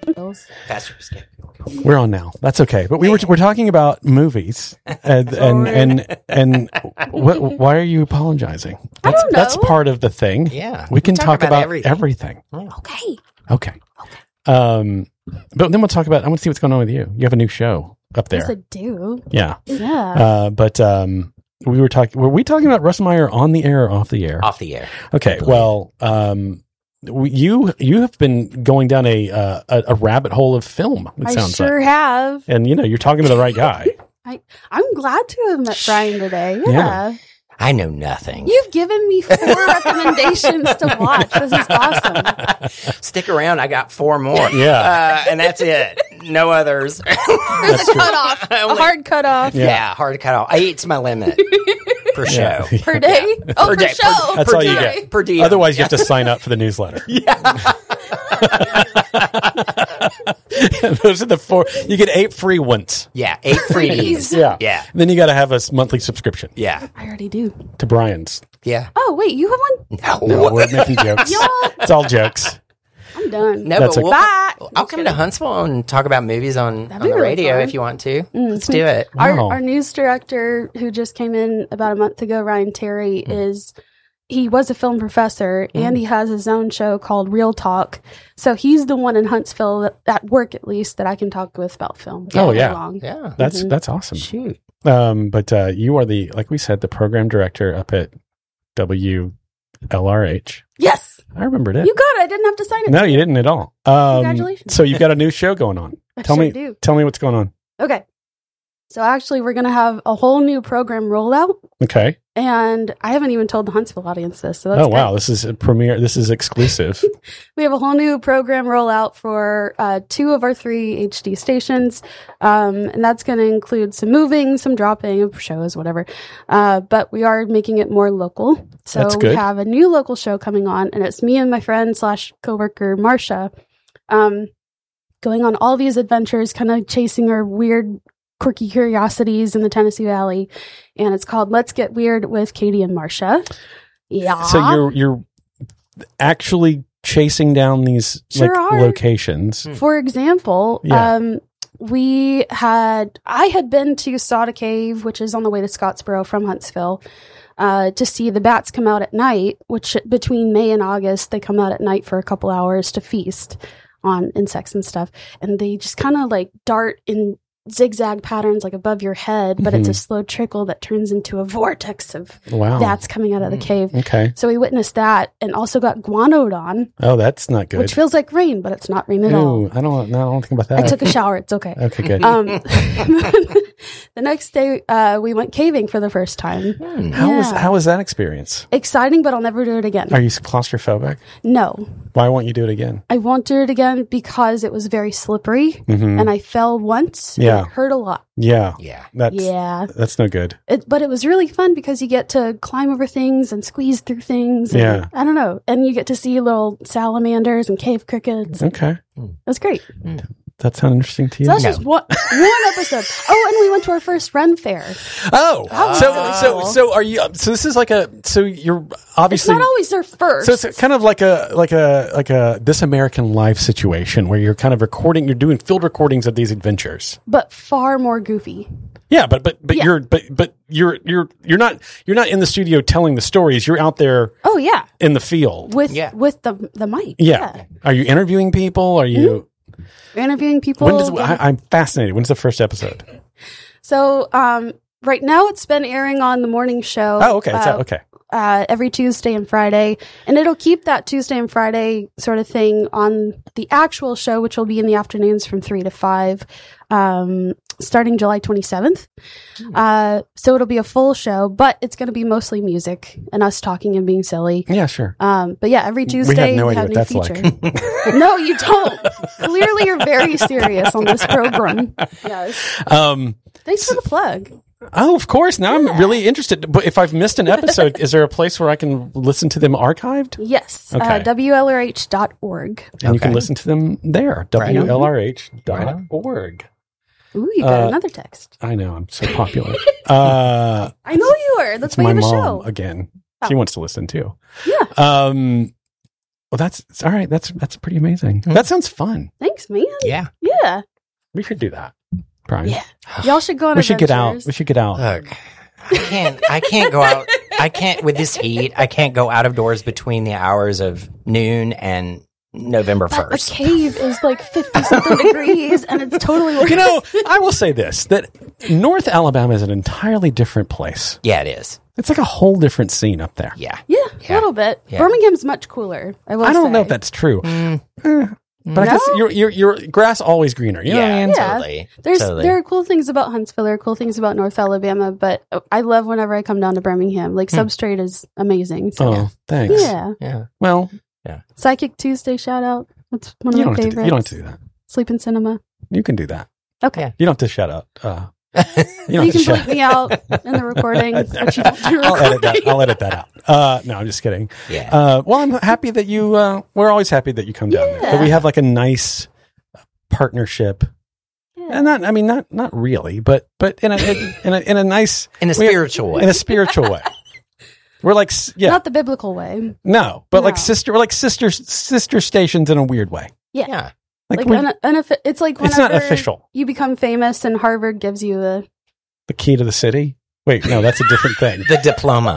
Faster escape. We're on now. That's okay. But we're talking about movies, and why are you apologizing? I don't know. That's part of the thing. Yeah, we can talk about everything. Okay. But then we'll talk about. I want to see what's going on with you. You have a new show up there. Yes, I do. Yeah. Yeah. But we were talking. Were we talking about Russ Meyer on the air or off the air? Off the air. Okay. Well, you have been going down a rabbit hole of film. It sounds sure like. have. And you're talking to the right guy. I'm glad to have met Brian today. Yeah. I know nothing. You've given me 4 recommendations to watch. This is awesome. Stick around. I got 4 more. Yeah. And that's it. No others. There's a cutoff. A hard cutoff. Yeah, hard cutoff. 8's my limit per show. Per day? Oh, per show. That's all you get. Per diem. Otherwise, you have to sign up for the newsletter. Yeah. Those are the 4. You get 8 free ones. Yeah, 8 freebies. Yeah. Then you got to have a monthly subscription. Yeah. I already do. To Brian's. Yeah. Oh, wait, you have one? No, we're making jokes. It's all jokes. I'm done. No, That's but Bye. I'll come to Huntsville and talk about movies on the really radio fun. if you want to. Let's do it. Wow. Our news director, who just came in about a month ago, Ryan Terry, he was a film professor and he has his own show called Real Talk. So he's the one in Huntsville, at work at least, that I can talk with about film. Oh, yeah. Yeah. That's awesome. Shoot. But you are like we said, the program director up at WLRH. Yes. I remembered it. You got it. I didn't have to sign it. No, you didn't at all. Congratulations. So you've got a new show going on. Tell me what's going on. Okay. So actually, we're going to have a whole new program rollout. Okay. And I haven't even told the Huntsville audience this. So that's wow. This is a premiere. This is exclusive. We have a whole new program rollout for 2 of our 3 HD stations. And that's going to include some moving, some dropping of shows, whatever. But we are making it more local. So That's good. We have a new local show coming on, and it's me and my friend / coworker, Marcia, going on all these adventures, kind of chasing our weird, quirky curiosities in the Tennessee Valley. And it's called Let's Get Weird with Katie and Marcia. Yeah. So you're actually chasing down these locations. For example, I had been to Sauta Cave, which is on the way to Scottsboro from Huntsville, to see the bats come out at night, which between May and August, they come out at night for a couple hours to feast on insects and stuff. And they just kind of like dart in zigzag patterns like above your head, but it's a slow trickle that turns into a vortex of bats coming out of the cave. Okay. So we witnessed that and also got guanodon. Oh, that's not good. Which feels like rain, but it's not rain at all. I don't think about that. I took a shower. It's okay. Okay, good. The next day, we went caving for the first time. How was that experience? Exciting, but I'll never do it again. Are you claustrophobic? No. Why won't you do it again? I won't do it again because it was very slippery and I fell once. Yeah. And it hurt a lot. Yeah. That's no good. But it was really fun because you get to climb over things and squeeze through things. And, I don't know. And you get to see little salamanders and cave crickets. Okay. It was great. That sounds interesting to you? So that's just one episode. Oh, and we went to our first Ren Fair. So are you? So this is so you're obviously it's not always their first. So it's kind of like a This American Life situation where you're kind of recording. You're doing field recordings of these adventures, but far more goofy. Yeah, but you're not in the studio telling the stories. You're out there. Oh yeah, in the field with the mic. Yeah. Are you interviewing people? Are you? Interviewing people. I'm fascinated. When's the first episode? So, right now it's been airing on the morning show. Oh, okay. Okay. Every Tuesday and Friday. And it'll keep that Tuesday and Friday sort of thing on the actual show, which will be in the afternoons from 3 to 5, starting July 27th. So it'll be a full show, but it's going to be mostly music and us talking and being silly. Yeah, sure. But yeah, every Tuesday we have no idea what that's feature. like. No, you don't. Clearly you're very serious on this program. Yes. Thanks for the plug. Oh, of course. Now I'm really interested. But if I've missed an episode, is there a place where I can listen to them archived? Yes. Okay. WLRH.org. And you can listen to them there. WLRH.org. Ooh, you got another text. I know. I'm so popular. I know you are. That's why you have a show. Again. She wants to listen too. Yeah. Well, that's all right. That's pretty amazing. That sounds fun. Thanks, man. Yeah. Yeah. We should do that. Brian. Yeah. Y'all should go on We should get out. adventures. We should get out. Look, I can't go out. I can't, with this heat, I can't go out of doors between the hours of noon and November But a 1st. cave is like 50-something degrees, and it's totally worth You know, I will say this, that North Alabama is an entirely different place. Yeah, it is. It's like a whole different scene up there. Yeah. Yeah, Yeah. a little bit. Yeah. Birmingham's much cooler. I will I don't say. know if that's true. But I No? guess your grass always greener. You know what I mean? Yeah. Totally. There totally. are cool things about Huntsville. There are cool things about North Alabama, but I love whenever I come down to Birmingham. Like Substrate is amazing. So Oh, thanks. yeah, Yeah. Well, Psychic Tuesday shout out. That's one of you my don't, have to favorites. do, you don't have to do that. Sleep in Cinema. You can do that. Okay. Yeah. You don't have to shut up. You You don't have to can shut bleep me out in the recording. But you don't do I'll edit that. recording. I'll edit that out. No, I'm just kidding. Yeah. Well, I'm happy that you. We're always happy that you come down there. That we have like a nice partnership, Yeah. and not really, but in a nice In a spiritual way. in a spiritual way. We're like Not the biblical way. no, but like No. we're like sister stations in a weird way. yeah. Like we're- it's like it's not whenever official. you become famous and Harvard gives you the The key to the city. Wait, no, that's a different thing. The diploma.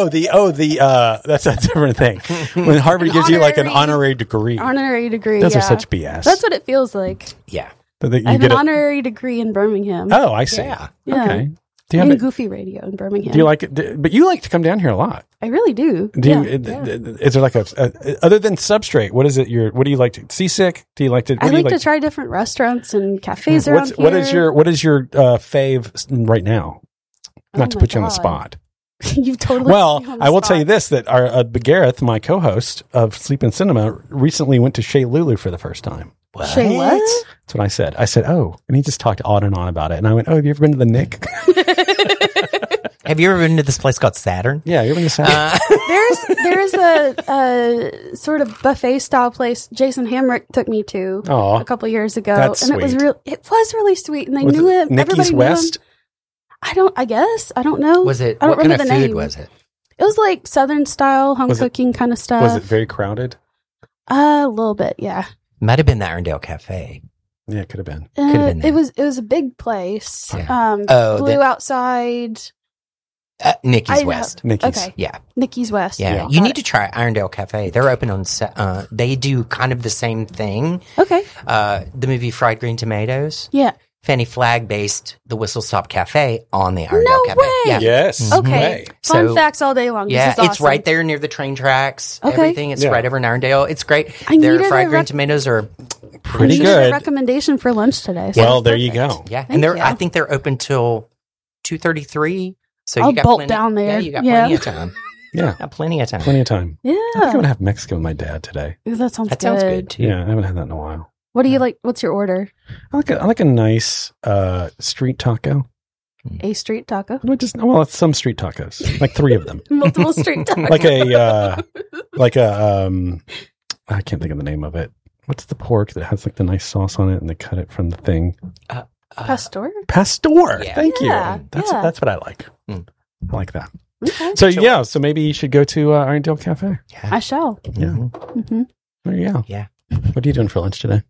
That's a different thing. When Harvard An gives you like an honorary honorary degree. honorary degree. Those yeah. are such BS. That's what it feels like. Yeah. That you I have get an a- honorary degree in Birmingham. Oh, I see. Yeah. Yeah. Okay. Do you In have it? Goofy Radio in Birmingham. Do you like it? But you like to come down here a lot. I really do. Do you? Yeah. Is there like a other than Substrate? What is it? What do you like to seasick? Do you like to? What I do you like to try different restaurants and cafes around here. What is your fave right now? Not Oh to my put you on the God. spot. You've totally Well, put me on the I will tell you spot. this: that our Gareth, my co-host of Sleep in Cinema, recently went to Shea Lulu for the first time. What? Say what? That's what I said. I said, "Oh," and he just talked on and on about it. And I went, "Oh, have you ever been to the Nick?" Have you ever been to this place called Saturn? Yeah, you ever been to Saturday? There's a sort of buffet style place Jason Hamrick took me to Aw. a couple years ago, That's and it was sweet. really sweet, and they Was knew it it. Nicky's Everybody knew West? him. I guess I don't know. Was it, I don't what kind of remember the food name. was it? It was like Southern style home Was it- cooking kind of stuff. Was it very crowded? A little bit, yeah. Might have been the Irondale Cafe. Yeah, it could have been. Could've been It there. was a big place. Yeah. Oh, Blue the- outside. Nikki's I- West. Nicky's. Okay, Yeah. Nikki's West. Yeah. Yeah. You Got need it. to try Irondale Cafe. They're open on, they do kind of the same thing. Okay. The movie Fried Green Tomatoes. Yeah. Fannie Flagg based the Whistle Stop Cafe on the Irondale No Cafe. way! Yeah. Yes. Okay. Way. Fun So- facts all day long. This Yeah, is awesome. it's right there near the train tracks. Okay. Everything. It's Yeah. right over in Irondale. It's great. I Their needed fried a green rec- tomatoes are I Pretty needed good. a recommendation for lunch today. so Well, that's there you perfect. go. yeah, Thank and they're you. I think they're open till 2:33. So I'll you got bolt plenty, down there. Yeah, you got Yeah. plenty of time. Yeah. Got plenty of time. Plenty of time. I think I'm Yeah. gonna have Mexican with my dad today. Ooh, that sounds That good. sounds good too. Yeah, I haven't had that in a while. What do you like? What's your order? I like a nice street taco. A street taco. It's some street tacos, like 3 of them. Multiple street tacos. like a I can't think of the name of it. What's the pork that has like the nice sauce on it and they cut it from the thing? Pastor. Pastor. Yeah. Thank Yeah, you. That's yeah. what I like. Mm. I like that. Okay. So so maybe you should go to Irondale Cafe. I shall. Yeah. hmm There you go. Yeah. What are you doing for lunch today?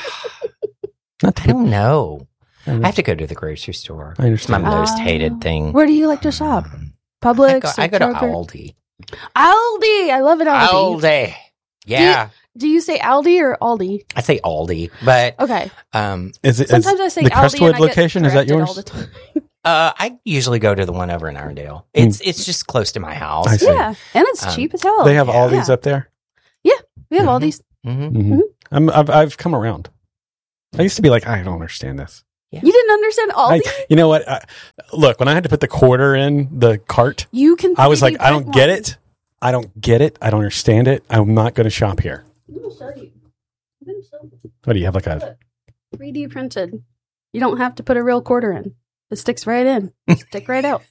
Not I don't know. I I have to go to the grocery store. I It's my understand. most hated thing. Where do you like to shop? I Publix. go to or Kroger? Aldi. Aldi. I love it. Aldi. Aldi. Yeah. Do you say Aldi or Aldi? I say Aldi, but Okay. Is it Sometimes I say the Aldi Crestwood and I get location? Is that corrected yours? all the time. I usually go to the one over in Irondale. It's just close to my house. I see. Yeah, and it's cheap as hell. They have all Yeah. these up there. We have Mhm. Aldi's. Mm-hmm. I've come around. I used to be like, I don't understand this. You didn't understand Aldi? You know what? Look, when I had to put the quarter in the cart, You can. I was 3D like, I don't print get one. it. I don't get it. I don't understand it. I'm not going to shop here. I'm gonna show you. I'm gonna show you. What do you have? Like a 3D printed. You don't have to put a real quarter in. It sticks right in. Stick right out.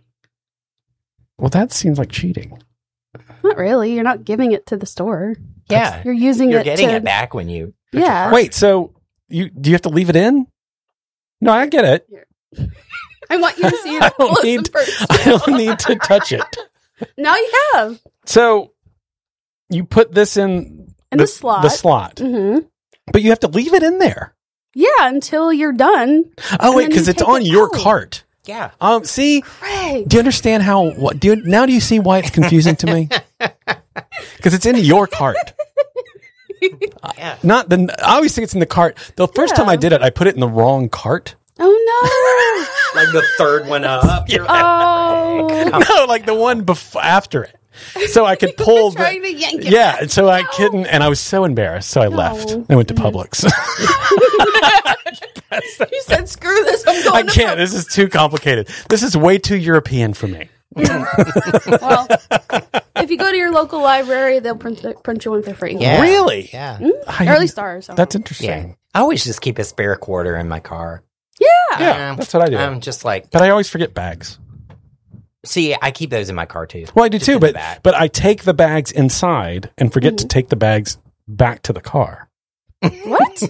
well, that seems like cheating. Not really. You're not giving it to the store. Yeah. You're using You're it getting to. it back when you. Yeah. Wait, so do you have to leave it in? No, I get it. I want you to see it. I don't close need- and personal. I don't need to touch it. Now you have. So you put this in the slot. The slot. Mm-hmm. But you have to leave it in there. Yeah, until you're done. Oh, wait, because it's on your cart. Yeah. See, Greg. do you understand how? Do you see why it's confusing to me? Because it's in your cart. Yeah. I always think it's in the cart. The first time I did it, I put it in the wrong cart. Oh Like the third one up. no! Oh, No, like the one after it. So I could pull trying to yank it. Yeah, and so I couldn't, and I was so embarrassed, so I left. I went to Publix. You said, "Screw this! I'm I going." to can't. This is too complicated. This is way too European for me. Well, if you go to your local library, they'll print you one for free. Yeah. Really? Yeah. I- Or at least ours. That's Yeah. interesting. I always just keep a spare quarter in my car. Yeah, that's what I do. I'm just like, But I always forget bags. see, I keep those in my car too. Well, I do Just too, in the but back. I take the bags inside and forget to take the bags back to the car. What?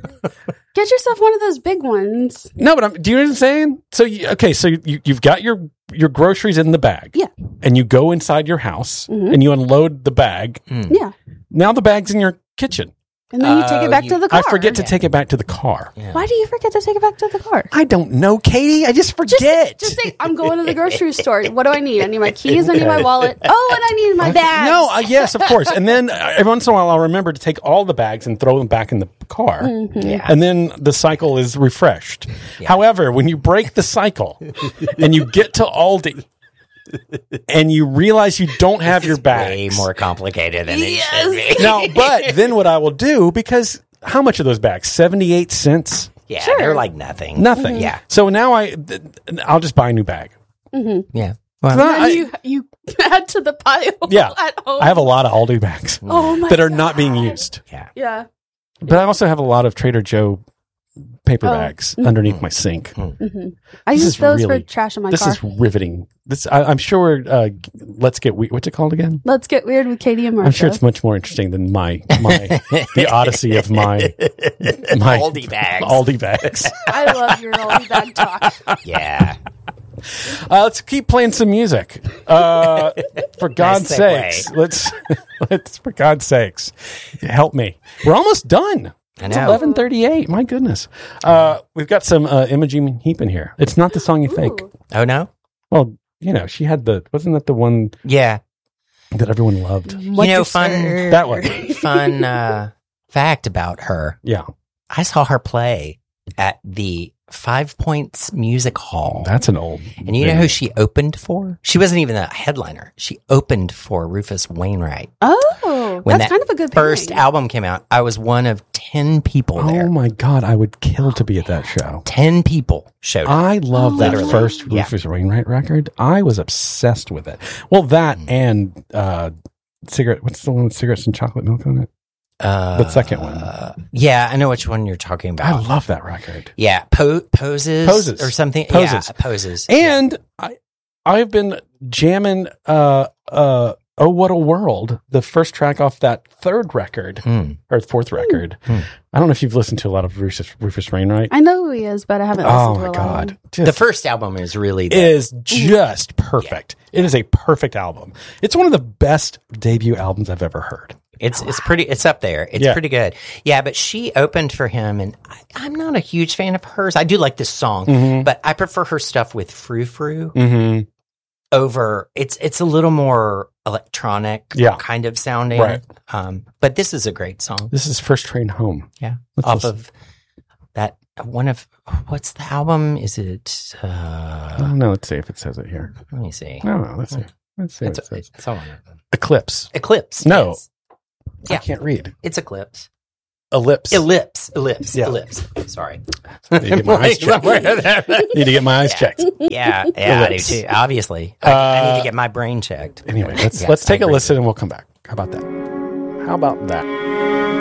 Get yourself one of those big ones. No, but do you know what I'm saying? So, you've got your groceries in the bag. Yeah. And you go inside your house and you unload the bag. Yeah. Now the bag's in your kitchen. And then you take it back to the car. I forget to take it back to the car. Yeah. Why do you forget to take it back to the car? I don't know, Katie. I just forget. Just say, I'm going to the grocery store. What do I need? I need my keys. I need my wallet. Oh, and I need my bags. No, yes, of course. And then every once in a while, I'll remember to take all the bags and throw them back in the car. Yeah. And then the cycle is refreshed. However, when you break the cycle and you get to Aldi and you realize you don't have your Way bags. more complicated than it should be. No, but then what I will do, because how much are those bags? 78 cents? Yeah, Sure. they're like nothing. Nothing. Yeah. So now I'll just buy a new bag. Yeah. And Well, then you add to the pile Yeah. at home. I have a lot of Aldi bags oh my that are not being used. yeah. Yeah. But I also have a lot of Trader Joe paper Oh. bags underneath my sink. I This use is those really- for trash in my This car. is riveting. I'm sure. Let's get what's it called again? Let's get weird with Katie and Marsha. I'm sure it's much more interesting than my the odyssey of my Aldi bags. Aldi bags. I love your old bag talk. Yeah. Let's keep playing some music. For God's segue. sakes, let's for God's sakes, help me. We're almost done. I It's know. 11:38. My goodness. We've got some Imogen Heap in here. It's not the song you think. Ooh. Oh, no? Well, she had wasn't that the one Yeah. that everyone loved? What's your fun sir? That one. fun fact about her. Yeah. I saw her play at the 5 Points Music Hall. That's an old. And you know who she opened for? She wasn't even a headliner. She opened for Rufus Wainwright. Oh, When that's that kind of a good first pairing. album came out, I was one of 10 people Oh there. my God, I would kill to be at that show. 10 people showed up. I love that Literally. first Yeah. Rufus Wainwright record. I was obsessed with it. Well, that and cigarette. What's the one with cigarettes and chocolate milk on it? The second one. Yeah, I know which one you're talking I about. love that record. Yeah, poses Poses. or something. Poses. Yeah, poses. And I've been jamming Oh What a World, the first track off that third record or fourth record. I don't know if you've listened to a lot of Rufus Wainwright. I know who he is, but I haven't listened Oh to my a lot God. of them. Just The first album is really is just perfect. It is a perfect album. It's one of the best debut albums I've ever heard. It's pretty. It's up there. It's Yeah. pretty good. Yeah, but she opened for him, and I'm not a huge fan of hers. I do like this song, but I prefer her stuff with Frou Frou over. It's a little more electronic, kind of sounding. Right. But this is a great song. This is First Train Home. Yeah, Let's off listen. of that one of what's the album? Is it? I don't know. Let's see if it says it here. Let me see. No, let's see. Let's see what it says. It's on Eclipse. Eclipse. No. yes. I Yeah. can't read. It's Eclipse. Ellipse. Ellipse. Yeah. Ellipse. Sorry. Need to get my eyes checked. Need to get my eyes checked. Yeah, I do Ellipse. too. Obviously, I need to get my brain checked. Anyway, let's Yes, take I a agree. listen and we'll come back. How about that?